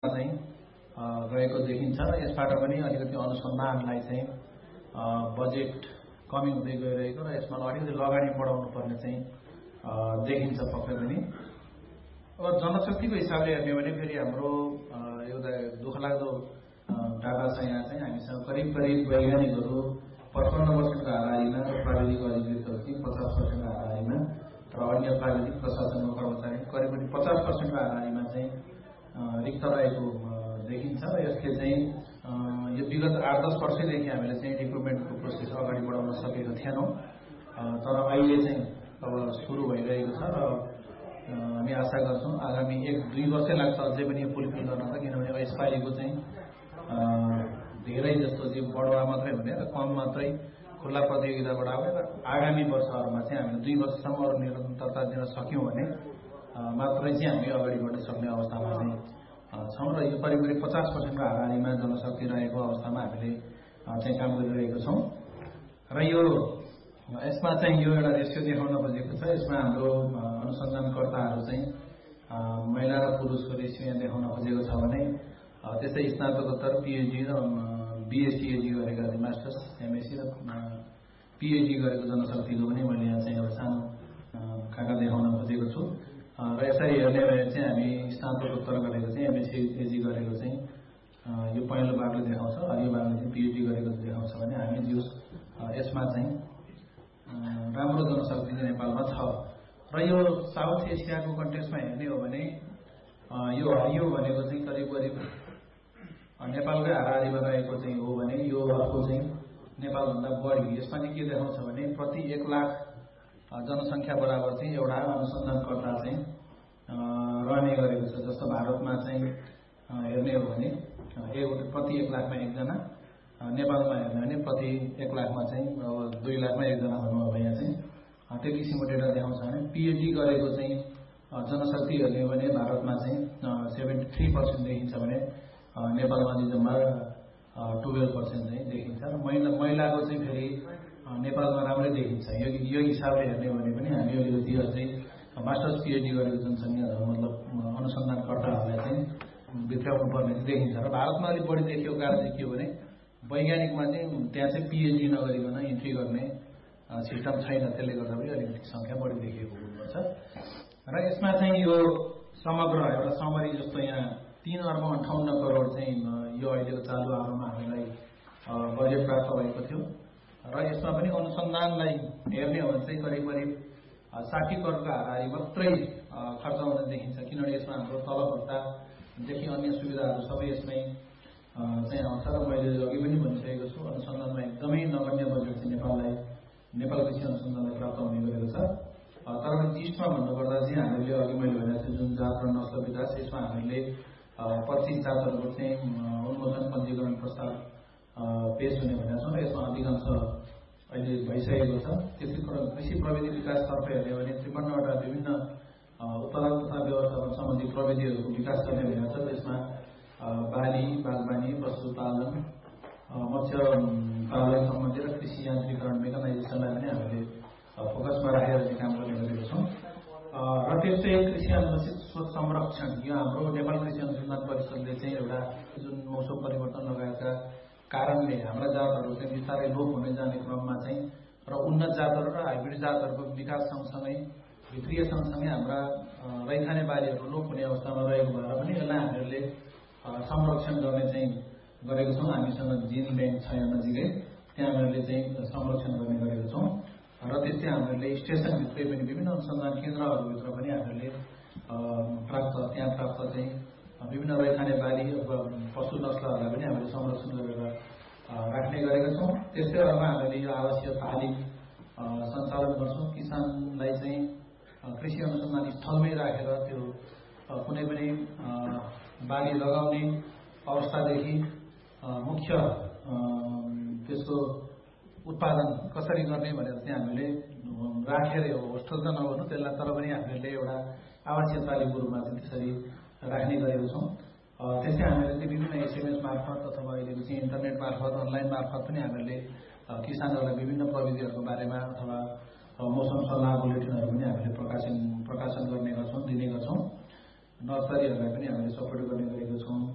चाहिँ गएको देखिन्छ र यसबाट पनि अलिकति अनुसन्धानलाई चाहिँ बजेट कमी हुँदै गइरहेको र यसमा अलिकति लगानी बढाउनु पर्ने चाहिँ देखिन्छ पक्कै पनि। अब जनशक्तिको हिसाबले हेर्ने भने फेरि हाम्रो एउटा दुःखलाग्दो डाटा छ। यहाँ चाहिँ हामीसँग करिब वैज्ञानिकहरू 55% हाराहारीमा र प्राविधिक अधिकृतहरू चाहिँ 50% हाराहारीमा र अन्य प्राविधिक प्रशासनको कर्मचारी करिब 50% हाराहारीमा चाहिँ रिक्त रहेको देखिन्छ र यसले चाहिँ यो विगत 8-10 वर्षदेखि हामीले चाहिँ रिक्रुटमेन्टको प्रोसेस अगाडि बढाउन सकेको थिएनौँ, तर अहिले चाहिँ अब सुरु भइरहेको छ र हामी आशा गर्छौँ आगामी 1-2 वर्षै लाग्छ अझै पनि यो फुलफिल गर्न त, किनभने यसपालिको चाहिँ धेरै जस्तो चाहिँ बढुवा मात्रै हुने र कम मात्रै खुल्ला प्रतियोगिताबाट आउने र आगामी वर्षहरूमा चाहिँ हामीले 2 वर्षसम्म अरू निरन्तरता दिन सक्यौँ भने मात्रै चाहिँ हामी अगाडि बढ्न सक्ने अवस्थामा चाहिँ छौँ र यो करिब 50% हाराहारीमा जनशक्ति रहेको अवस्थामा हामीले चाहिँ काम गरिरहेको छौँ र यो यसमा चाहिँ यो एउटा रेसियो देखाउन खोजेको छ। यसमा हाम्रो अनुसन्धानकर्ताहरू चाहिँ महिला र पुरुषको रेसियो यहाँ देखाउन खोजेको छ भने त्यसै स्नातकोत्तर पिएचडी र बिएससी गरेका मास्टर्स एमएससी र पिएचडी गरेको जनशक्तिको पनि मैले यहाँ चाहिँ एउटा सानो खाका देखाउन खोजेको छु र यसरी हेर्ने भने चाहिँ हामी स्नातकोत्तर गरेको चाहिँ एमएससी गरेको चाहिँ यो पहिलो भागले देखाउँछ, अर्को भागले चाहिँ पिएचडी गरेको देखाउँछ भने हामी यसमा चाहिँ राम्रो जनशक्ति चाहिँ नेपालमा छ र यो साउथ एसियाको कन्टेक्स्टमा हेर्ने हो भने यो हरियो भनेको चाहिँ करिब नेपालकै हाराहारीमा रहेको चाहिँ हो भने यो अर्को चाहिँ नेपालभन्दा बढी। यसमा चाहिँ के देखाउँछ भने प्रति 1 लाख जनसङ्ख्या बराबर चाहिँ एउटा अनुसन्धानकर्ता चाहिँ रहने गरेको छ। जस्तो भारतमा चाहिँ हेर्ने हो भने प्रति 1 लाखमा 1 जना, नेपालमा हेर्ने भने प्रति 1 लाखमा चाहिँ 2 लाखमा 1 जना भनौँ। अब यहाँ चाहिँ त्यो किसिमको डेटा देखाउँछ भने पिएचडी गरेको चाहिँ जनशक्ति हेर्ने हो भने भारतमा चाहिँ 73% देखिन्छ भने नेपालमा चाहिँ जम्मा 12% चाहिँ देखिन्छ र महिलाको चाहिँ फेरि नेपालमा राम्रै देखिन्छ। यो हिसाबले हेर्ने हो भने पनि हामी अलिकति अझै मास्टर्स पिएचडी गरेको जनसङ्ख्या मतलब अनुसन्धानकर्ताहरूलाई चाहिँ भित्राउनु पर्ने देखिन्छ र भारतमा अलिक बढी देखिएको कारण चाहिँ के हो भने वैज्ञानिकमा चाहिँ त्यहाँ चाहिँ पिएचडी नगरिकन इन्ट्री गर्ने सिस्टम छैन, त्यसले गर्दा पनि अलिकति सङ्ख्या बढी देखिएको हुनुपर्छ र यसमा चाहिँ यो समग्र एउटा समरी जस्तो यहाँ 3,58 करोड चाहिँ यो अहिलेको चालु आउनमा हामीलाई बजेट प्राप्त भएको थियो र यसमा पनि अनुसन्धानलाई हेर्ने हो भने चाहिँ करिब 60 करोडका हाराहारी मात्रै खर्च हुन देखिन्छ, किनभने यसमा हाम्रो तलब भत्तादेखि अन्य सुविधाहरू सबै यसमै चाहिँ आउँछ र मैले अघि पनि भनिसकेको छु अनुसन्धानमा एकदमै नगण्य बजेट चाहिँ नेपाल कृषि अनुसन्धानलाई प्राप्त हुने गरेको छ। तर जिस्टमा भन्नुपर्दा चाहिँ हामीले अघि मैले भनेको छु जुन जात र नस्ल विकास, यसमा हामीले 25 जातहरूको चाहिँ उन्मोचन पञ्जीकरण प्रस्ताव पेश हुने भनेका छौँ र यसमा अधिकांश अहिले भइसकेको छ। त्यसै कृषि प्रविधि विकासतर्फ हेर्ने भने 53वटा विभिन्न उत्पादन तथा व्यवस्थापन सम्बन्धी प्रविधिहरूको विकास गर्ने भनेको छ। त्यसमा बाली, बागवानी, पशुपालन, मत्स्य पालन सम्बन्धी र कृषि यान्त्रिकरण मेकानाइजेसनलाई पनि हामीले फोकसमा राखेर चाहिँ काम गर्ने गरेको छौँ र त्यस्तै कृषि अनुसूचित स्रोत संरक्षण यो हाम्रो नेपाल कृषि अनुसन्धान परिषदले चाहिँ एउटा जुन मौसम परिवर्तन लगायतका कारणले हाम्रा जातहरू चाहिँ बिस्तारै लोप हुने जाने क्रममा चाहिँ र उन्नत जातहरू र हाइब्रिड जातहरूको विकास सँगसँगै भित्रीय सँगसँगै हाम्रा रैथाने बालीहरू लोप हुने अवस्थामा रहेको भएर पनि यसलाई हामीहरूले संरक्षण गर्ने चाहिँ गरेको छौँ। हामीसँग जिन ब्याङ्क छ यहाँ नजिकै, त्यहाँ हामीहरूले चाहिँ संरक्षण गर्ने गरेको छौँ र त्यस्तै हामीहरूले स्टेसनभित्रै पनि विभिन्न अनुसन्धान केन्द्रहरूभित्र पनि हामीहरूले त्यहाँ प्राप्त चाहिँ विभिन्न रैथाने बाली अथवा पशु नस्लहरूलाई पनि हामीले संरक्षण गरेर राख्ने गरेका छौँ। त्यस्तै अरूमा हामीले यो आवासीय तालिम सञ्चालन गर्छौँ। किसानलाई चाहिँ कृषि अनुसन्धान स्थलमै राखेर त्यो कुनै पनि बाली लगाउने अवस्थादेखि मुख्य त्यसको उत्पादन कसरी गर्ने भनेर चाहिँ हामीले राखेर होस्टल त नभनौँ त्यसलाई, तर पनि हामीले एउटा आवासीय तालिमको रूपमा चाहिँ त्यसरी राख्ने गरेको छौँ। त्यस्तै हामीले चाहिँ विभिन्न एसएमएस मार्फत अथवा अहिलेको चाहिँ इन्टरनेट मार्फत अनलाइन मार्फत पनि हामीले किसानहरूलाई विभिन्न प्रविधिहरूको बारेमा अथवा मौसम सल्लाह बुलेटिनहरू पनि हामीले प्रकाशन गर्ने गर्छौँ, दिने गर्छौँ। नर्सरीहरूलाई पनि हामीले सपोर्ट गर्ने गरेको छौँ।